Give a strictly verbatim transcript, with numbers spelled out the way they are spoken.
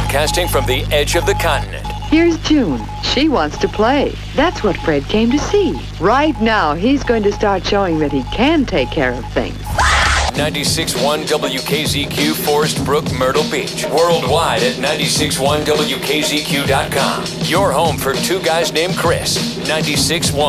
Broadcasting from the edge of the continent. Here's June. She wants to play. That's what Fred came to see. Right now, he's going to start showing that he can take care of things. ninety-six point one W K Z Q, Forest Brook, Myrtle Beach. Worldwide at ninety-six point one W K Z Q dot com. Your home for two guys named Chris. ninety-six point one